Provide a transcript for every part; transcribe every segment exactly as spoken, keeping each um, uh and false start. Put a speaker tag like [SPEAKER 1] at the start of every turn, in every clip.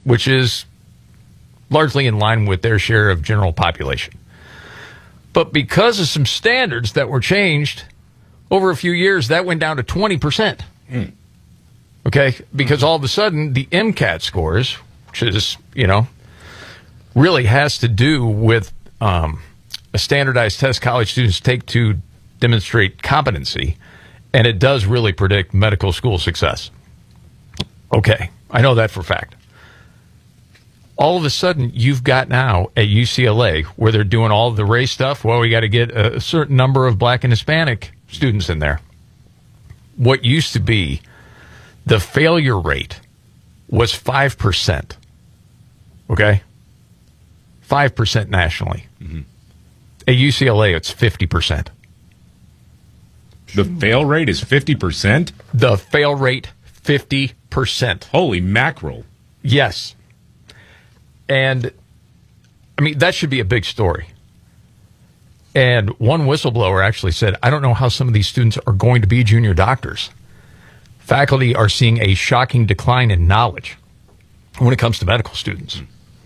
[SPEAKER 1] which is largely in line with their share of general population. But because of some standards that were changed over a few years, that went down to twenty percent. Mm. Okay? Because all of a sudden, the MCAT scores, which is, you know, really has to do with um, a standardized test college students take to demonstrate competency, and it does really predict medical school success. Okay, I know that for a fact. All of a sudden, you've got now at U C L A, where they're doing all the race stuff, well, we got to get a certain number of black and Hispanic students in there. What used to be the failure rate was five percent. Okay? five percent nationally. Mm-hmm. At U C L A, it's fifty percent.
[SPEAKER 2] The fail rate is fifty percent?
[SPEAKER 1] The fail rate, fifty percent.
[SPEAKER 2] Holy mackerel.
[SPEAKER 1] Yes. And, I mean, that should be a big story. And one whistleblower actually said, I don't know how some of these students are going to be junior doctors. Faculty are seeing a shocking decline in knowledge when it comes to medical students.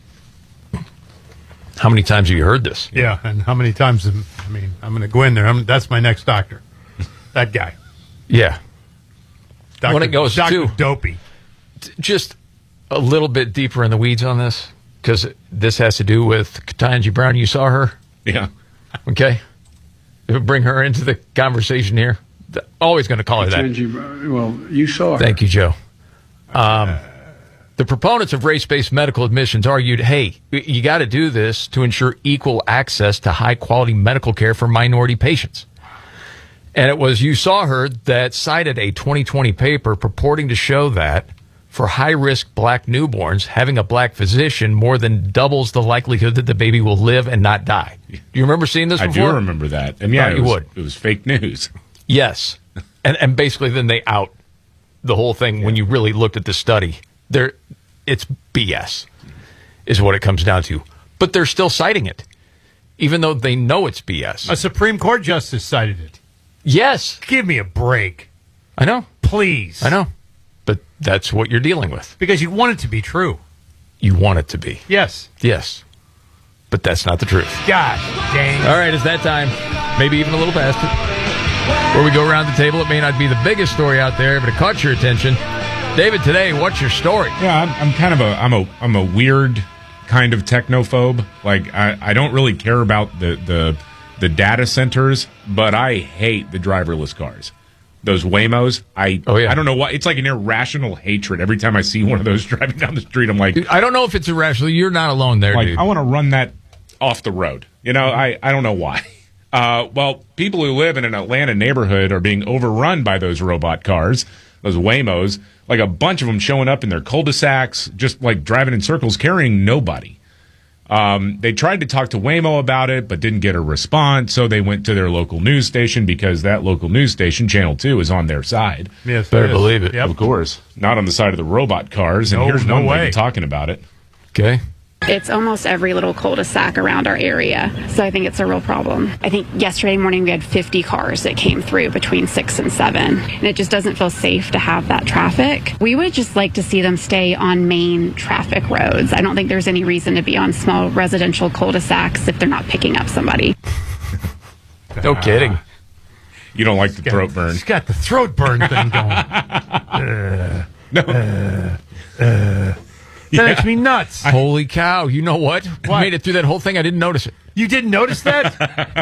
[SPEAKER 1] How many times have you heard this?
[SPEAKER 3] Yeah, and how many times, have, I mean, I'm going to go in there. I'm, that's my next doctor. That guy.
[SPEAKER 1] Yeah.
[SPEAKER 3] Doctor,
[SPEAKER 1] when it goes
[SPEAKER 3] Doctor
[SPEAKER 1] to
[SPEAKER 3] Dopey.
[SPEAKER 1] Just a little bit deeper in the weeds on this, because this has to do with Ketanji Brown. You saw her?
[SPEAKER 2] Yeah.
[SPEAKER 1] Okay. Bring her into the conversation here. Always going to call her
[SPEAKER 4] Ketanji,
[SPEAKER 1] that.
[SPEAKER 4] Well, you saw her.
[SPEAKER 1] Thank you, Joe. Um, the proponents of race-based medical admissions argued, hey, you got to do this to ensure equal access to high-quality medical care for minority patients. And it was You Saw Her that cited a twenty twenty paper purporting to show that for high-risk black newborns, having a black physician more than doubles the likelihood that the baby will live and not die. Do you remember seeing this before?
[SPEAKER 2] I do remember that. And yeah,
[SPEAKER 1] Thought
[SPEAKER 2] it
[SPEAKER 1] you
[SPEAKER 2] was,
[SPEAKER 1] would.
[SPEAKER 2] It was fake news.
[SPEAKER 1] Yes. And and basically then they out the whole thing. Yeah. When you really looked at the study. There, it's B S is what it comes down to. But they're still citing it, even though they know it's B S.
[SPEAKER 3] A Supreme Court justice cited it.
[SPEAKER 1] Yes.
[SPEAKER 3] Give me a break.
[SPEAKER 1] I know.
[SPEAKER 3] Please.
[SPEAKER 1] I know. But that's what you're dealing with.
[SPEAKER 3] Because you want it to be true.
[SPEAKER 1] You want it to be.
[SPEAKER 3] Yes.
[SPEAKER 1] Yes. But that's not the truth.
[SPEAKER 3] God dang.
[SPEAKER 1] All right, it's that time. Maybe even a little past it. Where we go around the table, it may not be the biggest story out there, but it caught your attention. David, today, what's your story?
[SPEAKER 2] Yeah, I'm, I'm kind of a I'm a I'm a weird kind of technophobe. Like I, I don't really care about the, the the data centers, but I hate the driverless cars. Those Waymos, I
[SPEAKER 1] oh, yeah.
[SPEAKER 2] I don't know why. It's like an irrational hatred. Every time I see one of those driving down the street, I'm like,
[SPEAKER 1] dude, I don't know if it's irrational. You're not alone there,
[SPEAKER 2] like,
[SPEAKER 1] dude.
[SPEAKER 2] I want to run that off the road. You know, I, I don't know why. Uh, well, people who live in an Atlanta neighborhood are being overrun by those robot cars, those Waymos, like a bunch of them showing up in their cul-de-sacs, just like driving in circles, carrying nobody. Um, they tried to talk to Waymo about it, but didn't get a response, so they went to their local news station because that local news station, Channel two, is on their side.
[SPEAKER 3] Yes,
[SPEAKER 1] better believe it.
[SPEAKER 3] Yep.
[SPEAKER 2] Of course. Not on the side of the robot cars, and
[SPEAKER 3] no,
[SPEAKER 2] here's
[SPEAKER 3] no
[SPEAKER 2] one
[SPEAKER 3] way
[SPEAKER 2] lady talking about it.
[SPEAKER 1] Okay.
[SPEAKER 5] It's almost every little cul-de-sac around our area, so I think it's a real problem. I think yesterday morning we had fifty cars that came through between six and seven, and it just doesn't feel safe to have that traffic. We would just like to see them stay on main traffic roads. I don't think there's any reason to be on small residential cul-de-sacs if they're not picking up somebody.
[SPEAKER 1] No kidding.
[SPEAKER 2] You don't like the
[SPEAKER 3] Got-
[SPEAKER 2] throat burn.
[SPEAKER 3] He's got the throat burn thing going. uh,
[SPEAKER 2] No.
[SPEAKER 3] uh, uh. That makes me nuts.
[SPEAKER 1] Holy cow. You know what?
[SPEAKER 3] What?
[SPEAKER 1] I made it through that whole thing. I didn't notice it.
[SPEAKER 3] You didn't notice that?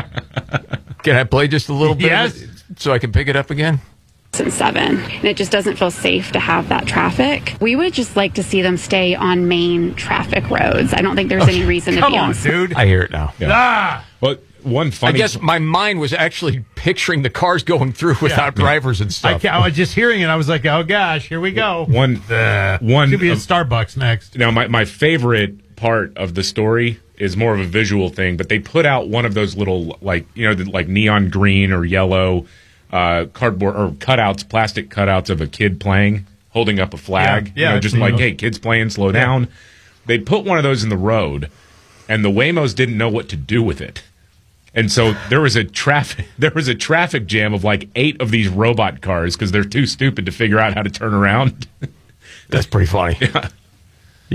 [SPEAKER 1] Can I play just a little bit
[SPEAKER 3] Yes.
[SPEAKER 1] of it so I can pick it up again?
[SPEAKER 5] And seven, and it just doesn't feel safe to have that traffic. We would just like to see them stay on main traffic roads. I don't think there's any reason to
[SPEAKER 3] Come
[SPEAKER 5] be
[SPEAKER 3] on,
[SPEAKER 5] on.
[SPEAKER 3] dude.
[SPEAKER 1] I hear it now.
[SPEAKER 2] Yeah.
[SPEAKER 3] Ah!
[SPEAKER 2] Well, one
[SPEAKER 1] I
[SPEAKER 2] funny.
[SPEAKER 1] guess my mind was actually picturing the cars going through without drivers and
[SPEAKER 3] I,
[SPEAKER 1] stuff.
[SPEAKER 3] ca- I was just hearing it. I was like, oh, gosh, here we go.
[SPEAKER 2] one
[SPEAKER 3] Uh,
[SPEAKER 2] one.
[SPEAKER 3] Should be at
[SPEAKER 2] um,
[SPEAKER 3] Starbucks next.
[SPEAKER 2] Now, my, my favorite part of the story is more of a visual thing, but they put out one of those little, like, you know, the, like neon green or yellow uh, cardboard or cutouts, plastic cutouts of a kid playing, holding up a flag.
[SPEAKER 3] Yeah,
[SPEAKER 2] you
[SPEAKER 3] yeah,
[SPEAKER 2] know,
[SPEAKER 3] I've
[SPEAKER 2] just
[SPEAKER 3] seen
[SPEAKER 2] like,
[SPEAKER 3] those.
[SPEAKER 2] hey, kids playing, slow down. They put one of those in the road, and the Waymos didn't know what to do with it. And so there was a traffic there was a traffic jam of like eight of these robot cars because they're too stupid to figure out how to turn around.
[SPEAKER 1] That's pretty funny.
[SPEAKER 2] Yeah.